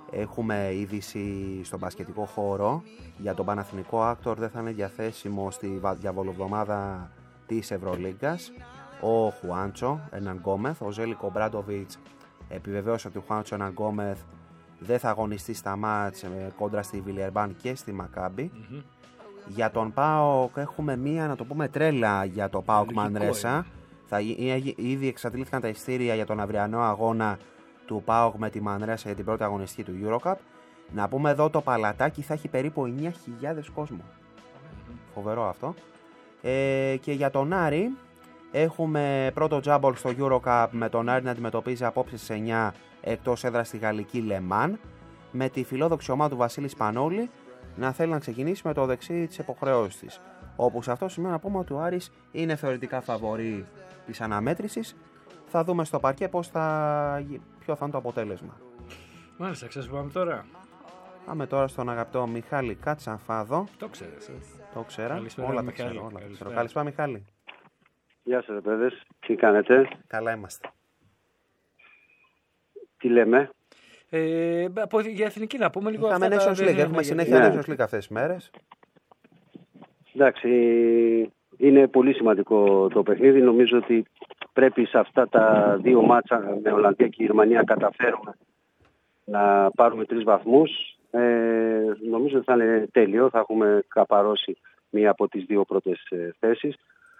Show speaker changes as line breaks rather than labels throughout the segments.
Έχουμε είδηση στον μπασκετικό χώρο για τον Παναθηνικό. Άκτορ δεν θα είναι διαθέσιμο στη διαβολοβδομάδα της Ευρωλίγκας ο Χουάντσο Ερναν-Γκόμεθ. Ο Ζέλικο Μπράντοβιτς επιβεβαίωσε ότι ο Χουάντσο Ερναν-Γκόμεθ δεν θα αγωνιστεί στα μάτς κόντρα στη Βιλιερμπάν και στη Μακάμπι. Για τον ΠΑΟΚ έχουμε μία, να το πούμε, τρέλα για το ΠΑΟΚ Μανρέσα. Ήδη εξαντλήθηκαν τα ειστήρια για τον αυριανό αγώνα του ΠΑΟΚ με τη Μανρέσα για την πρώτη αγωνιστική του EuroCup. Να πούμε εδώ το παλατάκι θα έχει περίπου 9.000 κόσμο. Φοβερό αυτό. Και για τον Άρη έχουμε πρώτο τζάμπολ στο EuroCup με τον Άρη να αντιμετωπίζει απόψε στις 9 εκτός έδρας στη γαλλική Λεμάν, με τη φιλόδοξη ομάδα του Βασίλη Σπανόλη να θέλει να ξεκινήσει με το δεξί της υποχρεώσης της. Όπου σε αυτό το σημείο να πούμε ότι ο Άρης είναι θεωρητικά φαβορί της αναμέτρησης. Θα δούμε στο παρκέ ποιο θα είναι το αποτέλεσμα.
Μάλιστα, ξέρεις που πάμε τώρα.
Πάμε τώρα στον αγαπητό Μιχάλη Κατσαφάδο.
Το ξέρεις.
Το ξέρα.
Καλησπέρα,
Όλα
Μιχάλη.
τα ξέρω. Καλησπέρα, Μιχάλη.
Γεια σας, παιδες. Τι κάνετε?
Καλά είμαστε.
Τι λέμε?
Για εθνική να πούμε λίγο.
Είχαμε Nations League. Έχουμε συνέχεια Nations League αυτές τις μέρες.
Εντάξει, είναι πολύ σημαντικό το παιχνίδι. Νομίζω ότι πρέπει σε αυτά τα δύο μάτσα με Ολλανδία και Γερμανία καταφέρουμε να πάρουμε 3 βαθμούς. Νομίζω ότι θα είναι τέλειο. Θα έχουμε καπαρώσει μία από τις δύο πρώτες θέσεις.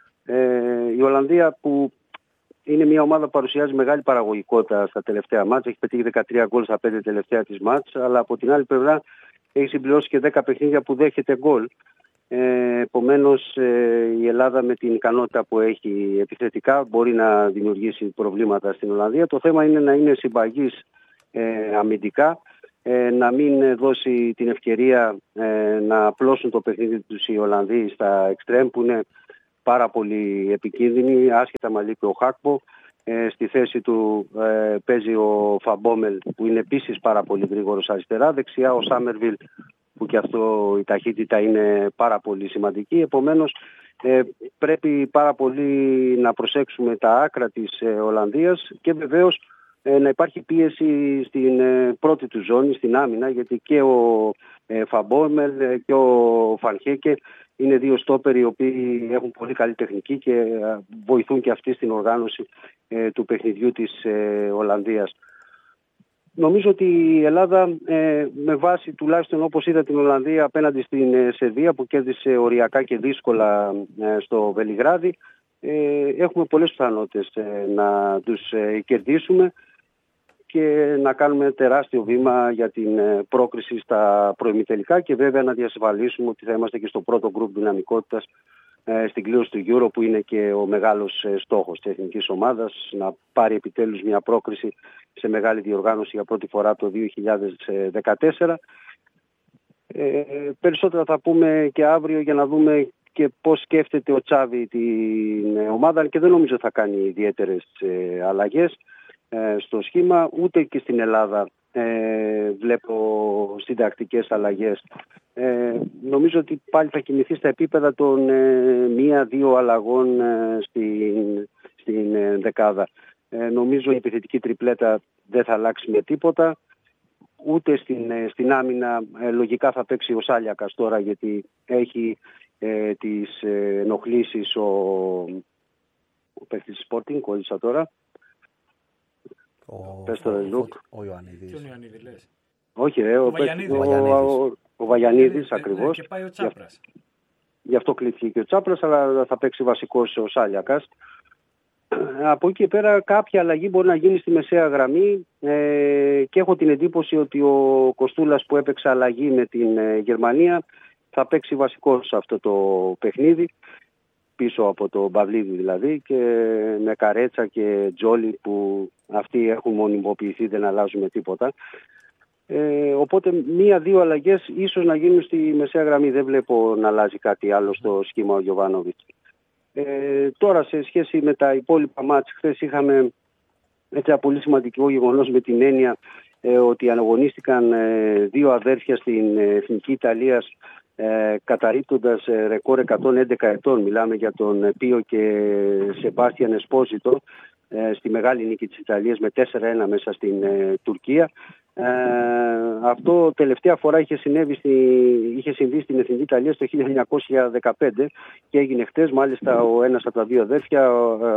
Η Ολλανδία, που είναι μια ομάδα που παρουσιάζει μεγάλη παραγωγικότητα στα τελευταία μάτς, έχει πετύχει 13 γκολ στα 5 τελευταία της μάτς, αλλά από την άλλη πλευρά έχει συμπληρώσει και 10 παιχνίδια που δέχεται γκολ. Επομένως η Ελλάδα με την ικανότητα που έχει επιθετικά μπορεί να δημιουργήσει προβλήματα στην Ολλανδία. Το θέμα είναι να είναι συμπαγής αμυντικά, να μην δώσει την ευκαιρία να απλώσουν το παιχνίδι τους οι Ολλανδοί στα εξτρέμ, που είναι πάρα πολύ επικίνδυνοι, άσχετα με λείπει ο Χάκπο. Στη θέση του παίζει ο Φαμπόμελ, που είναι επίσης πάρα πολύ γρήγορος αριστερά. Δεξιά ο Σάμερβιλ, που και αυτό η ταχύτητα είναι πάρα πολύ σημαντική. Επομένως πρέπει πάρα πολύ να προσέξουμε τα άκρα της Ολλανδίας και βεβαίως να υπάρχει πίεση στην πρώτη του ζώνη, στην άμυνα, γιατί και ο Φαμπόμελ και ο Φανχέκε είναι δύο στόπερ οι οποίοι έχουν πολύ καλή τεχνική και βοηθούν και αυτοί στην οργάνωση του παιχνιδιού της Ολλανδίας. Νομίζω ότι η Ελλάδα με βάση τουλάχιστον όπως είδα την Ολλανδία απέναντι στην Σερβία, που κέρδισε οριακά και δύσκολα στο Βελιγράδι, έχουμε πολλές πιθανότητες να τους κερδίσουμε και να κάνουμε τεράστιο βήμα για την πρόκριση στα προημιτελικά και βέβαια να διασφαλίσουμε ότι θα είμαστε και στο πρώτο γκρουπ δυναμικότητας στην κλήρωση του Euro, που είναι και ο μεγάλος στόχος της εθνικής ομάδας, να πάρει επιτέλους μια πρόκριση σε μεγάλη διοργάνωση για πρώτη φορά το 2014. Περισσότερα θα πούμε και αύριο για να δούμε και πώς σκέφτεται ο Τσάβη την ομάδα, και δεν νομίζω θα κάνει ιδιαίτερες αλλαγές στο σχήμα, ούτε και στην Ελλάδα βλέπω συντακτικές αλλαγές. Νομίζω ότι πάλι θα κινηθεί στα επίπεδα των 1-2 αλλαγών στην δεκάδα. Νομίζω η επιθετική τριπλέτα δεν θα αλλάξει με τίποτα. Ούτε στην άμυνα λογικά θα παίξει ο Σάλιακας τώρα, γιατί έχει τις ενοχλήσεις ο παίκτης της Sporting, κόλλησα τώρα.
Ο Ιωαννίδης.
Ποιον Ιωαννίδη λες?
Όχι, ο Βαγιανίδης ακριβώς.
Και πάει ο Τσάπρας.
Γι' αυτό κλείθηκε και ο Τσάπρας, αλλά θα παίξει βασικός ο Σάλιακας. Από εκεί και πέρα κάποια αλλαγή μπορεί να γίνει στη μεσαία γραμμή και έχω την εντύπωση ότι ο Κοστούλας, που έπαιξε αλλαγή με την Γερμανία, θα παίξει βασικός σε αυτό το παιχνίδι, πίσω από το Μπαβλίδη δηλαδή, και με Καρέτσα και Τζόλι, που αυτοί έχουν μονιμοποιηθεί, δεν αλλάζουμε τίποτα. Οπότε 1-2 αλλαγές ίσως να γίνουν στη μεσαία γραμμή. Δεν βλέπω να αλλάζει κάτι άλλο στο σχήμα ο Γιοβάνοβιτς. Τώρα σε σχέση με τα υπόλοιπα μάτς, χθες είχαμε ένα πολύ σημαντικό γεγονός, με την έννοια ότι αναγωνίστηκαν δύο αδέρφια στην Εθνική Ιταλίας, καταρρίπτοντας ρεκόρ 111 ετών. Μιλάμε για τον Πίο και Σεμπάστιαν Εσπόζιτο, στη μεγάλη νίκη της Ιταλίας με 4-1 μέσα στην Τουρκία. αυτό τελευταία φορά είχε συμβεί στην Εθνική Ιταλία στο 1915 και έγινε χτες. Μάλιστα ο ένας από τα δύο αδέρφια,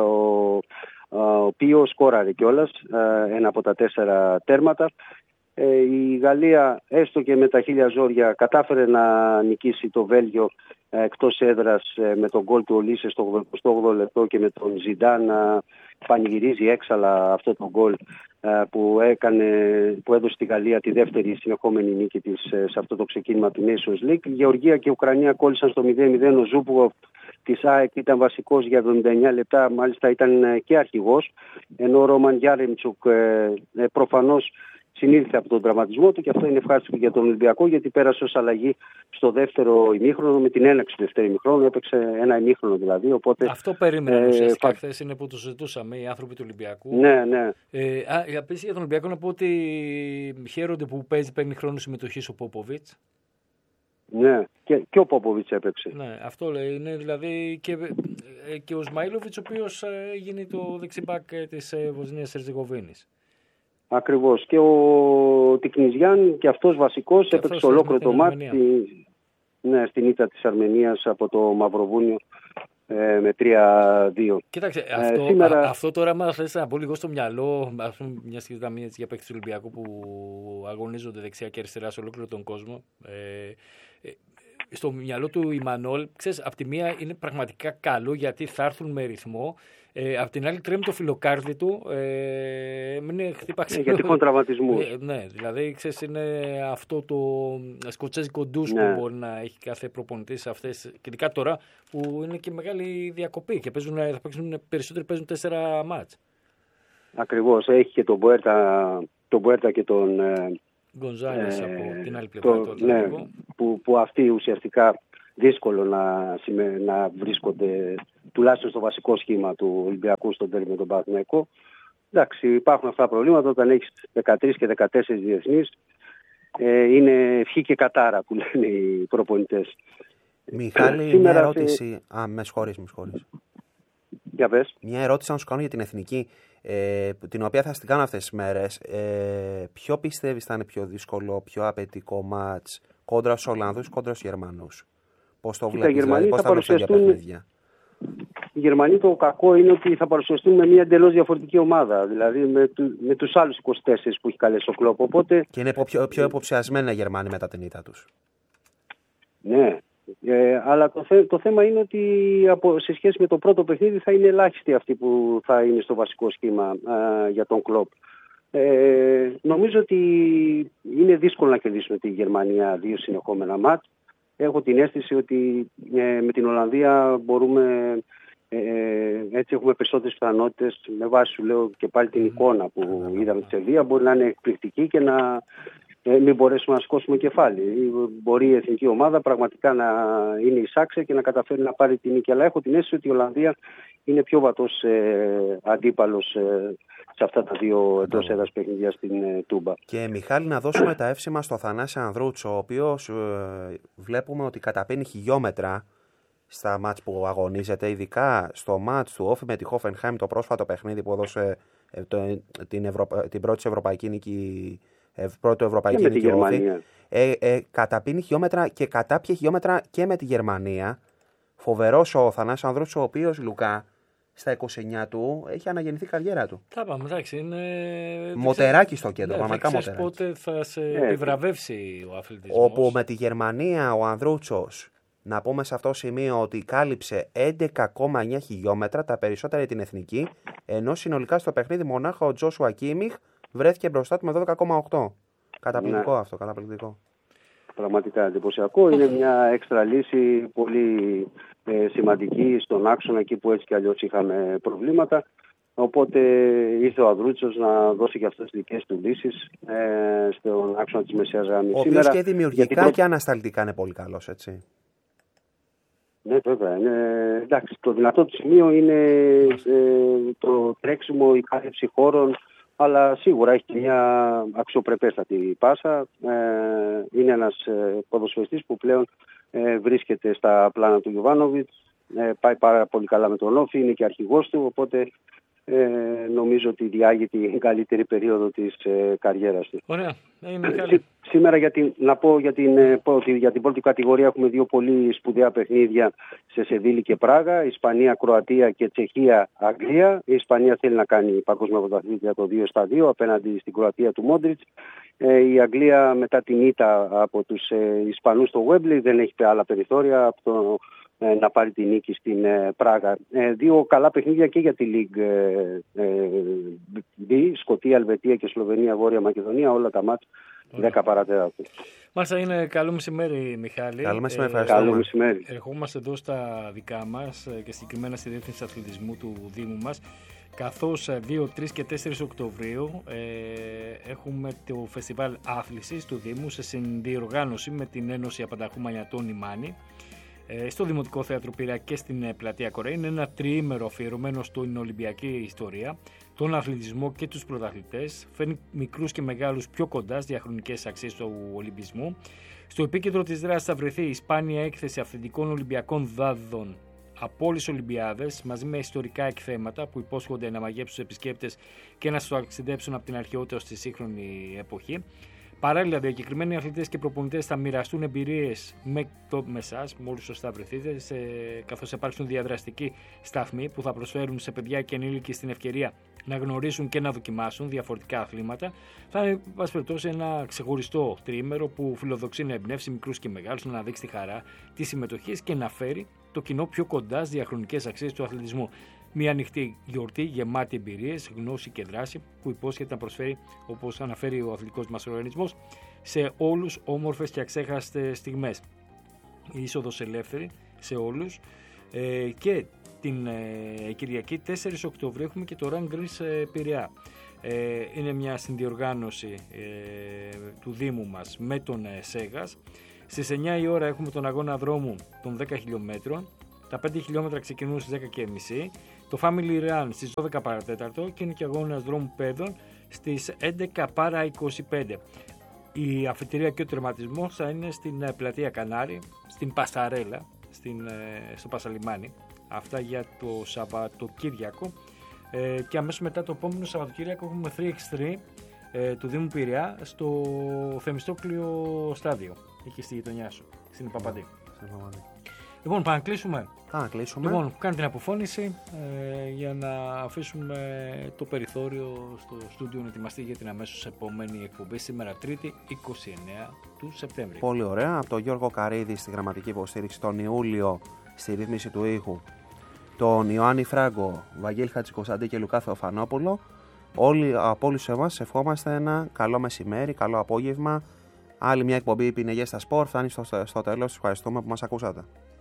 ο οποίος σκόραρε κιόλας ένα από τα 4 τέρματα. Η Γαλλία, έστω και με τα χίλια ζόρια, κατάφερε να νικήσει το Βέλγιο εκτός έδρας με τον γκολ του Ολίσε στο 88 λεπτό και με τον Ζιντάν να πανηγυρίζει έξαλα αυτό το γκολ που έδωσε στη Γαλλία τη δεύτερη συνεχόμενη νίκη της σε αυτό το ξεκίνημα του Nations League. Η Γεωργία και η Ουκρανία κόλλησαν στο 0-0. Ο Ζούπογοφ της ΑΕΚ ήταν βασικός για 79 λεπτά, μάλιστα ήταν και αρχηγός, ενώ ο Ρόμαν Γιάρεμτσουκ προφανώς συνήλθε από τον τραυματισμό του και αυτό είναι ευχάριστο για τον Ολυμπιακό, γιατί πέρασε ως αλλαγή στο δεύτερο ημίχρονο με την έναρξη του δεύτερου ημίχρονου. Έπαιξε ένα ημίχρονο δηλαδή. Οπότε,
αυτό περίμενα ουσιαστικά χθες, είναι που το συζητούσαμε οι άνθρωποι του Ολυμπιακού.
Ναι, ναι.
Επίσης για τον Ολυμπιακό να πω ότι χαίρονται που παίρνει χρόνο συμμετοχής ο Πόποβιτς.
Ναι, και ο Πόποβιτς έπαιξε.
Ναι, αυτό λέει. Είναι δηλαδή και ο Σμαήλοβιτς, ο οποίος γίνει το δεξιμπάκ της Βοσνίας Ερζεγοβίνης.
Ακριβώς. Και ο Τικνιζιάν και αυτός βασικός έπαιξε ολόκληρο το μάτι στην ήττα της Αρμενίας από το Μαυροβούνιο με 3-2.
Κοίταξε, αυτό τώρα μας θες να πω λίγο στο μυαλό, ας πούμε, μια στιγμή για παίκτες του Ολυμπιακού που αγωνίζονται δεξιά και αριστερά σε ολόκληρο τον κόσμο. Στο μυαλό του Ιμανόλ, ξέρεις, απ' τη μία είναι πραγματικά καλό γιατί θα έρθουν με ρυθμό. Απ' την άλλη τρέμει το φιλοκάρδι του, μην χτύπα ξύλο.
Για τυχόν τραυματισμούς.
Ναι, δηλαδή ξέρεις, είναι αυτό το σκοτσέζικο ντους που μπορεί να έχει κάθε προπονητής αυτές. Και ειδικά τώρα που είναι και μεγάλη διακοπή και θα παίξουν περισσότεροι, παίζουν 4 μάτς.
Ακριβώς, έχει και τον Μπουέρτα και τον
Γκονζάλες από την άλλη πλευρά.
Που αυτοί ουσιαστικά δύσκολο να βρίσκονται τουλάχιστον στο βασικό σχήμα του Ολυμπιακού στον τέρμι με τον Παναθηναϊκό. Εντάξει, υπάρχουν αυτά τα προβλήματα όταν έχεις 13 και 14 διεθνείς. Είναι ευχή και κατάρα που λένε οι προπονητές.
Μιχάλη, μια ερώτηση. Με συγχωρείς.
Για πες.
Μια ερώτηση να σου κάνω για την εθνική, την οποία θα την κάνω αυτές τις μέρες. Ποιο πιστεύεις θα είναι πιο δύσκολο, πιο απαιτητικό μάτς κόντρα στους Ολλανδούς, κόντρα στους Γερμανούς? Πώς το βλέπεις, δηλαδή, πώς θα παρουσιαστούν?
Οι Γερμανοί, το κακό είναι ότι θα παρουσιαστούν με μια εντελώς διαφορετική ομάδα, δηλαδή με τους άλλους 24 που έχει καλέσει ο Κλόπ. Οπότε,
και είναι πιο υποψιασμένα οι Γερμανοί μετά την ήττα τους.
Ναι, αλλά το θέμα είναι ότι σε σχέση με το πρώτο παιχνίδι θα είναι ελάχιστοι αυτοί που θα είναι στο βασικό σχήμα για τον Κλόπ. Νομίζω ότι είναι δύσκολο να κερδίσουμε τη Γερμανία 2 συνεχόμενα μάτς. Έχω την αίσθηση ότι με την Ολλανδία έτσι έχουμε περισσότερες πιθανότητες. Με βάση, σου λέω και πάλι, την εικόνα που είδαμε στη Σερβία, μπορεί να είναι εκπληκτική και να μην μπορέσουμε να σηκώσουμε κεφάλι. Μπορεί η εθνική ομάδα πραγματικά να είναι εισάξια και να καταφέρει να πάρει την νίκη. Αλλά έχω την αίσθηση ότι η Ολλανδία είναι πιο βατός αντίπαλος σε αυτά τα 2 εντός έδρας παιχνίδια στην Τούμπα.
Και Μιχάλη, να δώσουμε τα εύσημα στο Θανάση Ανδρούτσο, ο οποίος βλέπουμε ότι καταπίνει χιλιόμετρα στα μάτς που αγωνίζεται, ειδικά στο μάτς του Όφη με τη Χόφενχάιμ, το πρόσφατο παιχνίδι που έδωσε την πρώτη ευρωπαϊκή νίκη. Πρώτο ευρωπαϊκή νίκη Όφη. Καταπίνει χιλιόμετρα και κατάπιε χιλιόμετρα και με τη Γερμανία. Φοβερός ο Θανάσης Ανδρούτσος, ο οποίος, Λουκά, στα 29 του έχει αναγεννηθεί η καριέρα του.
Θα πάμε, εντάξει, είναι
μοτεράκι στο κέντρο, πραγματικά μοτεράκι.
Πότε θα σε επιβραβεύσει ο αθλητισμός.
Όπου με τη Γερμανία ο Ανδρούτσος, να πούμε σε αυτό το σημείο ότι κάλυψε 11,9 χιλιόμετρα, τα περισσότερα για την εθνική, ενώ συνολικά στο παιχνίδι μονάχα ο Τζόσουα Κίμιχ βρέθηκε μπροστά του με 12,8. Καταπληκτικό αυτό, καταπληκτικό.
Πραγματικά εντυπωσιακό. Είναι μια έξτρα λύση πολύ σημαντική στον άξονα, εκεί που έτσι κι αλλιώς είχαμε προβλήματα. Οπότε ήρθε ο Ανδρούτσος να δώσει και αυτές τις δικές του λύσεις στον άξονα της μεσαίας γραμμής.
Ο οποίος και δημιουργικά και ανασταλτικά είναι πολύ καλός, έτσι.
Ναι, βέβαια. Εντάξει, το δυνατό του σημείο είναι το τρέξιμο, η κάλυψη χώρων, αλλά σίγουρα έχει και μια αξιοπρεπέστατη πάσα. Είναι ένας ποδοσφαιριστής που πλέον βρίσκεται στα πλάνα του Γιοβάνοβιτς, πάει πάρα πολύ καλά με τον Όφη, είναι και αρχηγός του, οπότε νομίζω ότι διάγει την καλύτερη περίοδο της καριέρας του.
Ωραία.
Σήμερα να πω για την πρώτη κατηγορία έχουμε δύο πολύ σπουδαία παιχνίδια σε Σεβίλη και Πράγα, Ισπανία, Κροατία και Τσεχία, Αγγλία. Η Ισπανία θέλει να κάνει παγκόσμια πρωταθλήτρια το 2-2 απέναντι στην Κροατία του Μόντριτς. Η Αγγλία μετά την ήττα από τους Ισπανούς στο Wembley δεν έχει άλλα περιθώρια από το να πάρει τη νίκη στην Πράγα. Δύο καλά παιχνίδια και για τη League B, Σκωτία, Ελβετία και Σλοβενία, Βόρεια Μακεδονία, όλα τα μάτς 10 παρατέταρτο.
Μάλιστα, είναι καλό μεσημέρι, Μιχάλη.
Καλό
μεσημέρι.
Ερχόμαστε εδώ στα δικά μας και συγκεκριμένα στη Διεύθυνση Αθλητισμού του Δήμου μας, καθώς 2, 3 και 4 Οκτωβρίου έχουμε το Φεστιβάλ Άθλησης του Δήμου σε συνδιοργάνωση με την Ένωση Απανταχού Μανιατών Ιμάνη στο Δημοτικό Θέατρο Πειραιά και στην Πλατεία Κορέα. Είναι ένα τριήμερο αφιερωμένο στην Ολυμπιακή ιστορία, τον αθλητισμό και τους πρωταθλητές. Φέρνει μικρούς και μεγάλους πιο κοντά στις διαχρονικές αξίες του Ολυμπισμού. Στο επίκεντρο της δράσης θα βρεθεί η σπάνια έκθεση αυθεντικών Ολυμπιακών δάδων από όλες τις Ολυμπιάδες, μαζί με ιστορικά εκθέματα που υπόσχονται να μαγέψουν τους επισκέπτες και να τους ταξιδέψουν από την αρχαιότητα ως τη σύγχρονη εποχή. Παράλληλα, διακεκριμένοι αθλητές και προπονητές θα μοιραστούν εμπειρίες με εσάς, μόλις σωστά βρεθείτε, καθώς υπάρξουν διαδραστικοί σταθμοί που θα προσφέρουν σε παιδιά και ενήλικες την ευκαιρία να γνωρίσουν και να δοκιμάσουν διαφορετικά αθλήματα. Θα είναι, βάση περιπτώσει, ένα ξεχωριστό τριήμερο που φιλοδοξεί να εμπνεύσει μικρούς και μεγάλους, να δείξει τη χαρά της συμμετοχής και να φέρει το κοινό πιο κοντά στις διαχρονικές αξίες του αθλητισμού. Μια ανοιχτή γιορτή γεμάτη εμπειρίες, γνώση και δράση που υπόσχεται να προσφέρει, όπως αναφέρει ο αθλητικός μας οργανισμός, σε όλους όμορφες και αξέχαστες στιγμές. Η είσοδος ελεύθερη σε όλους και την Κυριακή 4 Οκτωβρίου έχουμε και το Run Greece Πειραιά. Είναι μια συνδιοργάνωση του Δήμου μας με τον ΣΕΓΑΣ. Στις 9 η ώρα έχουμε τον αγώνα δρόμου των 10 χιλιόμετρων. Τα 5 χιλιόμετρα ξεκινούν στις 10:30. Το Family Run στις 12 παρατέταρτο και είναι και αγώνας δρόμου παιδών στις 11 παρά 25. Η αφετηρία και ο τερματισμός θα είναι στην Πλατεία Κανάρη, στην Πασαρέλα, στο Πασαλιμάνι. Αυτά για το Σαββατοκύριακο. Και αμέσως μετά το επόμενο Σαββατοκύριακο έχουμε 3x3 του Δήμου Πειραιά στο Θεμιστόκλειο στάδιο. Εκεί στη γειτονιά σου, στην Παπαντή. Λοιπόν, πάμε να κλείσουμε. Λοιπόν, κάνε την αποφώνηση για να αφήσουμε το περιθώριο στο στούντιο να ετοιμαστεί για την αμέσως επόμενη εκπομπή σήμερα Τρίτη 29 του Σεπτέμβρη.
Πολύ ωραία. Από τον Γιώργο Καρίδη στη γραμματική υποστήριξη, τον Ιούλιο στη ρύθμιση του ήχου, τον Ιωάννη Φράγκο, Βαγγέλη Χατζικοσταντή και Λουκά Θεοφανόπουλο. Από όλους εμάς ευχόμαστε ένα καλό μεσημέρι, καλό απόγευμα. Άλλη μια εκπομπή Πινεγές στα Σπορ φτάνει στο τέλος. Ευχαριστούμε που μας ακούσατε.